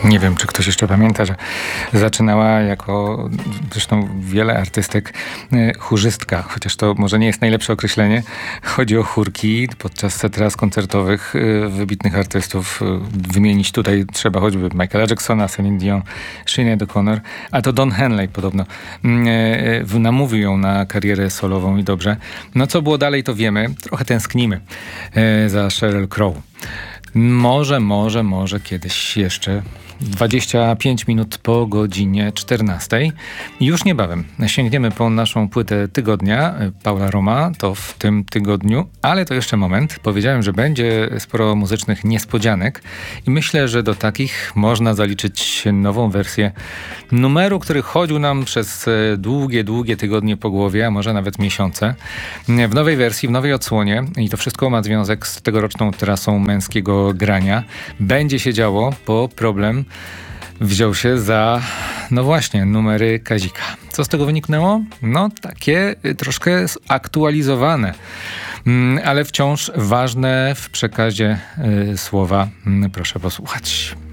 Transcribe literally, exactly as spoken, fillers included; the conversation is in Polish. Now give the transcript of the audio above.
Nie wiem, czy ktoś jeszcze pamięta, że zaczynała jako, zresztą wiele artystek, chórzystka, chociaż to może nie jest najlepsze określenie. Chodzi o chórki podczas tras koncertowych wybitnych artystów. Wymienić tutaj trzeba choćby Michaela Jacksona, Celine Dion, Sinead O'Connor, a to Don Henley podobno namówił ją na karierę solową i dobrze. No co było dalej, to wiemy. Trochę tęsknimy za Sheryl Crow. Może, może, może kiedyś jeszcze. dwadzieścia pięć minut po godzinie czternastej. Już niebawem sięgniemy po naszą płytę tygodnia. Paula Roma to w tym tygodniu, ale to jeszcze moment. Powiedziałem, że będzie sporo muzycznych niespodzianek i myślę, że do takich można zaliczyć nową wersję numeru, który chodził nam przez długie, długie tygodnie po głowie, a może nawet miesiące. W nowej wersji, w nowej odsłonie i to wszystko ma związek z tegoroczną trasą męskiego grania. Będzie się działo, bo problem wziął się za, no właśnie, numery Kazika. Co z tego wyniknęło? No takie troszkę aktualizowane, ale wciąż ważne w przekazie y, słowa. Proszę posłuchać.